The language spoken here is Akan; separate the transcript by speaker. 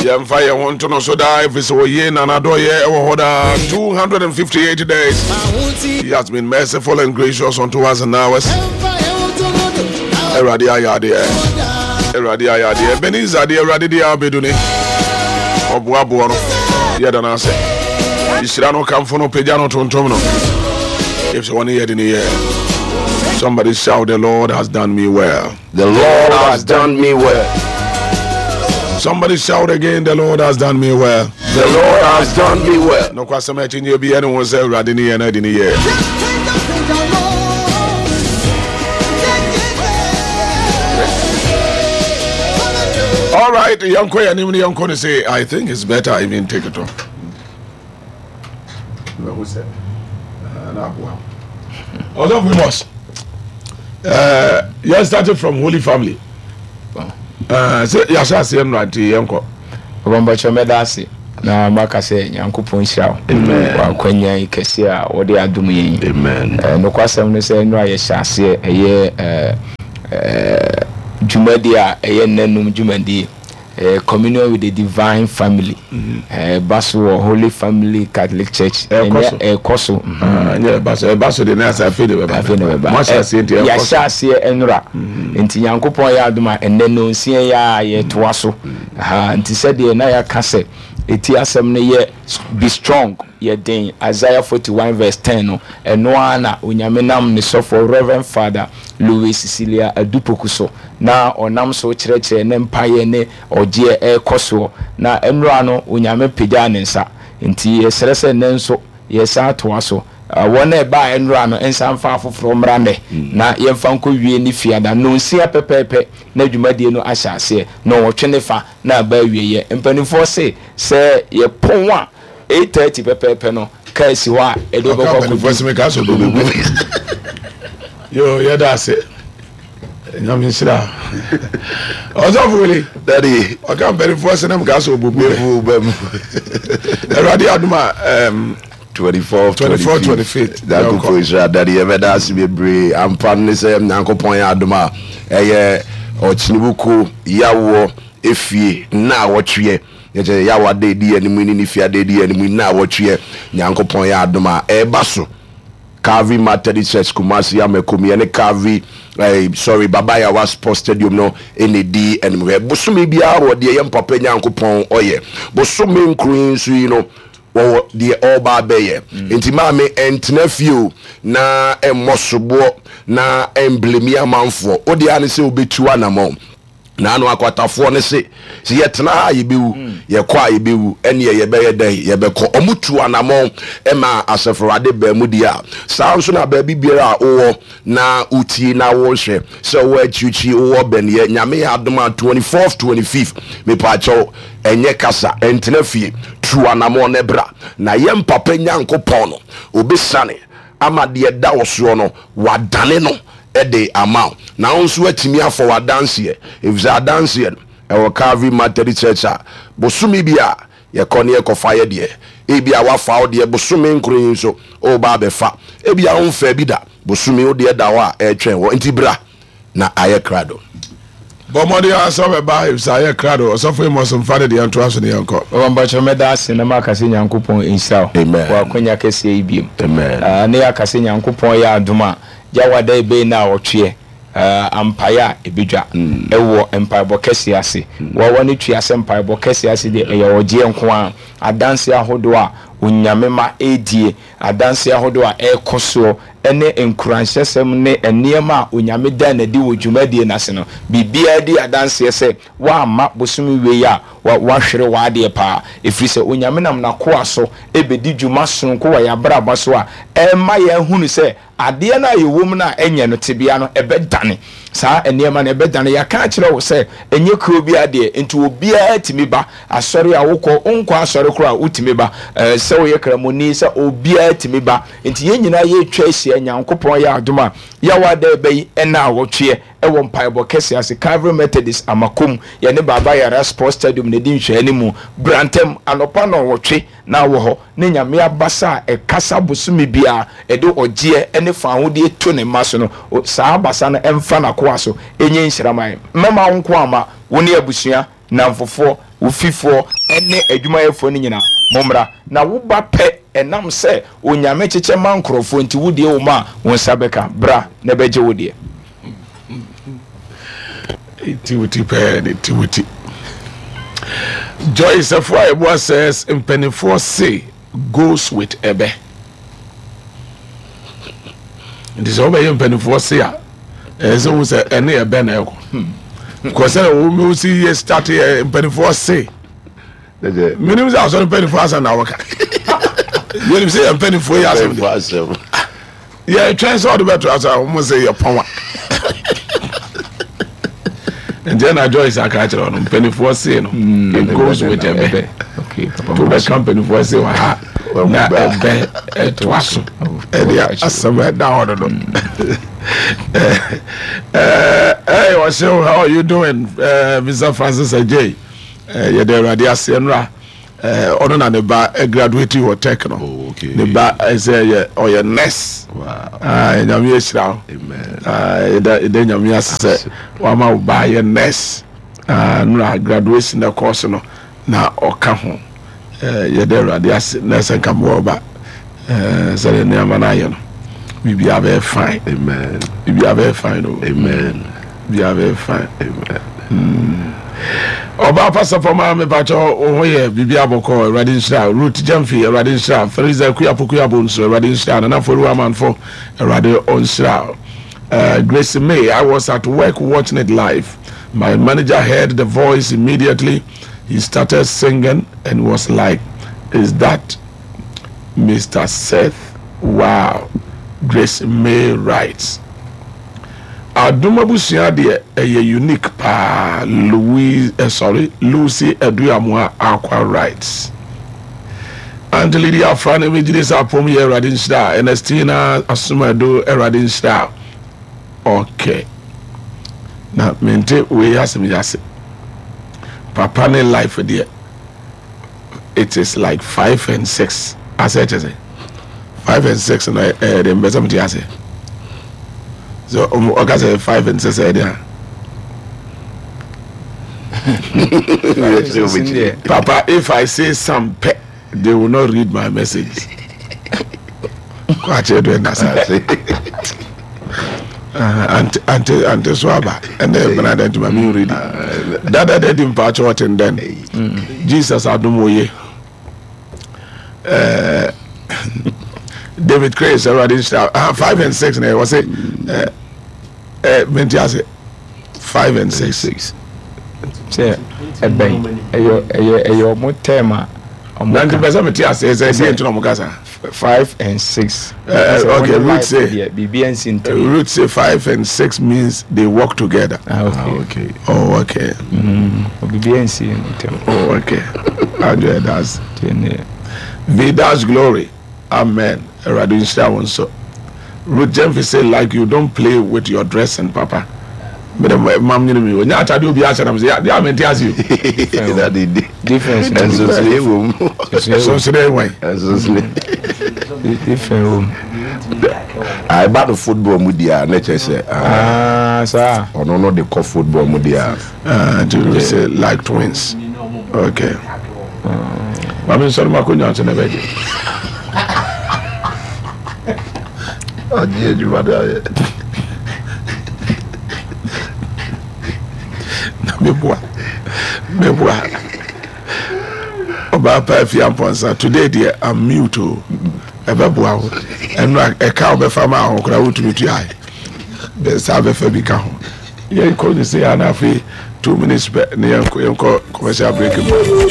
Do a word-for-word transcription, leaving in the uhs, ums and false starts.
Speaker 1: Yeah, fire want to know so that if it's a year and another year, two hundred fifty-eight days. He has been merciful and gracious unto us and ours. Eradi ayade, Eradi ayade, Beniza de Eradi de Abeduni, Obuabuano, Yadanase. Ishirano come for no Pejano Tontono. If one year in the year, somebody shout, the Lord has done me well.
Speaker 2: The Lord has done me well.
Speaker 1: Somebody shout again, the Lord has done me well.
Speaker 2: The Lord has done me well.
Speaker 1: No question matching you be anyone say Radini and Edini here. All right, young Koya and even young Kone say, I think it's better I even take it off. Who said? Although we must. Uh, you started from Holy Family. Uh, so yasha se nrati yenko
Speaker 3: bomba chomedasi na maka se nyankopon hia wa kwanya ikese a wode adum yin
Speaker 1: amen
Speaker 3: no kwasem no se nra ye hyase eye eh eh jumadi a eye nanum jumadi eh communion with the divine family eh baso Holy Family Catholic Church eh koso
Speaker 1: anya baso baso de na sa fe de baba ma sha se ntia
Speaker 3: ya sha se enra nti yankopon ya aduma enne no nsia ya ye toaso ha nti se de na ya kase eti asem ne ye be strong ye den Isaiah forty-one verse ten no eno ana onyame nam ne so for Reverend Father Louis Cecilia Adupokuso na onam so kyerɛkyerɛ ne mpaye ne ogye e koso na enra no onyame pagya ne nsa nti yeserese ne nso yesa toaso wona e ba enra no ensa mfa afoforo mrande na yemfa nko wie ni fiada no nsia pepepe na dwumadie no ahyase no wotwe fa na ba wie ye mpanifo se se ye pon a eight thirty pepepe no ka si ho a e do boko
Speaker 1: ko se me ka so do be yo ya da se nyame sira ozo fuli
Speaker 2: daddy
Speaker 1: o ka mpanifo se na me ka so obubu eradi aduma um
Speaker 2: twenty-fourth,
Speaker 1: twenty-fourth, twenty-fifth.
Speaker 2: That go for Israel. Daddy, ever that's be brave. I'm planning say Nanko point aduma. Eh, or Chinibuku yawo efi na watchye. Yaje yawa de di enimu ni fia de di enimu na watchye. Nanko point aduma. Eh baso. Calvary Methodist Church Kumasi Amekomi ene Calvary eh sorry Babaya was Sports Stadium no ene di enimu. Bosumi bia wo de yem papa Nanko pon oye. Bosumi nkru nsu yi no or the oba beye enti maame entena fio na emmosobo na emblemia manfo odi ane se obetu anamo na anu akwatafo ne se se yetena ha yebewu ye kwa yebewu ene ye beye den ye beko omutu anamo ema asefrade ba mudia sanso na ba bibiara owo na uti na wo hwe se wo achichi owo ben ye nyame adoma twenty-fourth twenty-fifth me pacho enye kasa entena fie tu anamo ne bra na ye mpapa nyankopon no obesane ama de da woso no wadane no ede amount na onso atimi afọ wa dance ye if za dance ye e wo Calvary Methodist Church a bosumi bia ye kone ye kofa ye de e bia wa fa de bosumi nkuru nso o ba be fa e bia on fa bi da bosumi o de da wa e twen wo ntibra na aye krado
Speaker 1: bomodi asabe ba if sa aye krado so for mo some father de anto aso ne yanko
Speaker 3: o mba chomeda sinema kase nyankopon insha wa konya kase ibiem
Speaker 2: amen
Speaker 3: ah ne yakase nyankopon ya aduma jawada ebe na otwe ampaya ebedwa ewo empaibo kese ase wo woni twe ase empaibo kese ase de eye oje nko a adanse ahodo a onyamema edie adanse ahodo a ekoso ene enkuranhyesem ne enema a onyame da na di wodwumadie nase no bibia di adanse se wa ma bosumi we ya wa hwere wa de pa efiri se onyame nam na ko aso ebedi dwuma sonko wa ya bra baso a ema ya hunu se ade na yewom na enye no tebia no ebedane saa enema na ebedane ya ka kire wo se enye kuro bia de enti obia atimi ba asori a wokọ onko asori kro a utimi ba se wo ye kramoni se obia atimi ba enti ye nyina ye twa ahia nyankopon ya adoma ya wada ebe ena wotwe ewo mpaibo kese ase Calvary Methodist Amakom ye ne baba ya Sports Stadium ne di nhwani mu Brantem anopa no wotwe na wo ho ne nyame abasa e kasa bosumi bia e de ogye ene fa hode to ne maso no saa abasa no emfa na ko aso enye nhiraman mema wonko ama woni abusua namfofo ufifo ene adwumayefo ni nyina momra na wo ba pe enam se onyame cheche mankrofo nti wodie wo ma won sabeka bra na beje wodie
Speaker 1: itiwiti pe itiwiti Joyce Afuaibo says impenifo say goes with ebe nti so be impenifo say a eso wo say ene ebe na eko because we we see ye start impenifo say minimum say so impenifo asa na waka you say impenifo ya say yeah try so the better as I must say your power and then I Joyce akachiro on impenifo say no it goes with ebe okay to the company for say wa na ebe etwaso e asama down no eh hey what's your how are you doing uh Mister Francis Ajay eh ye dey ready asenra eh ono na ne ba graduate wo tech no okay ne ba say ye or your nurse wow ah nyame yeshira amen ah e dey nyame asese wa ma ba ye nurse ah no graduation na course no na oka ho eh ye dey ready as nurse kan mo ba eh say ne amana ye no we be very fine amen we be very fine oh amen we are very fine amen mm. Oba pastor for ma me pacho ohoye bibia boko ready nshira root jamfi ready nshira Fraser kuyapokuya bonso ready nshira na for man for ready on nshira uh Grace May. I was at work watching it live. My manager heard the voice immediately. He started singing and was like, is that Mister Seth? Wow. Grace May writes, Adumabusua de a unique pa Louis uh, sorry Lucy Eduamwa Aqua writes. Auntie Lydia Fran Images Apom ye Radin Star Ernestina Asumado Radin Star. Okay. Now mente we ask me just Papa ne life there. It is like five and six. As I say. Five and six and I uh, the investment I say. So um okay say five and six there. Papa, if I say some pet, they will not read my message. Quite doing that. Ante ante ante swaba and then when I did to my me read that I did in part what and then Jesus adumoye uh David Craze already start uh, five and six and I was say uh uh mentiase five and six
Speaker 3: six say eben eyo eyo eyo mo tema
Speaker 1: ninety percent mentiase say say into no mukasa
Speaker 3: five and six.
Speaker 1: Uh, okay, Ruth say
Speaker 3: uh,
Speaker 1: Ruth say five and six means they work together.
Speaker 3: Ah, okay.
Speaker 1: Oh, okay.
Speaker 3: Mm.
Speaker 1: Oh, okay. I do that. Vida's glory. Amen. Radin Star so. Ruth Jemfi say like you don't play with your dressing, Papa. But mom, you know me. When you try to be asked, I'm saying, "Yeah, I mean, as you."
Speaker 2: That the
Speaker 3: difference.
Speaker 2: And so say we.
Speaker 1: So say why?
Speaker 2: And so say
Speaker 3: different room.
Speaker 2: I bought the football media. Nature say.
Speaker 3: Ah, sir.
Speaker 2: Oh no, no, they call football media.
Speaker 1: Ah, do say like twins? Okay. I mean, sorry, my cousin answer never. Oh dear, you mother. Meboa meboa oba pa afia ponsa today dear I'm mute o ebeboa ho eno e ka obefa ma ho kra wotumi tu ai be sa befa bi ka ho ye ko ni say ana fi two minutes be ne yanko yanko commercial break.